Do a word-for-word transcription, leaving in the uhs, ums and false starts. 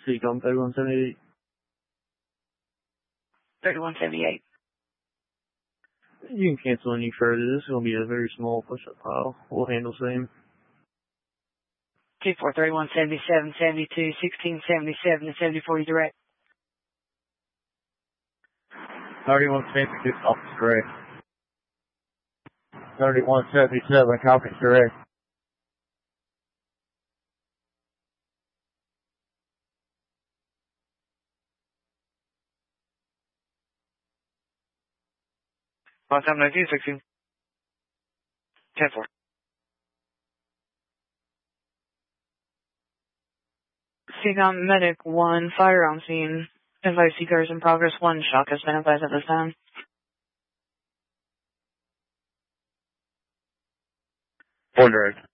Seacom thirty-one seventy-eight. thirty-one seventy-eight. You can cancel any further. This is going to be a very small push-up pile. We'll handle same. two four thirty-one seventy-seven seventy-two sixteen seventy-seven and seventy-four direct. thirty-one seventy-two, office direct. thirty-one seventy-seven, copy direct. Last time nineteen sixteen. ten four. Seacom Medic one, fire on scene. Advise seekers in progress. one, shock has been advised at this time. Four direct.